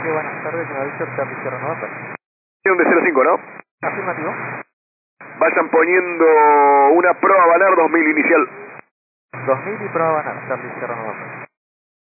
Sí, buenas tardes, señor Víctor, Charlie Sierra Novata. De 05, ¿no? Afirmativo. Vayan poniendo una Proa Valar 2000 inicial. 2000 y prueba banana, Charlie Sierra Novata.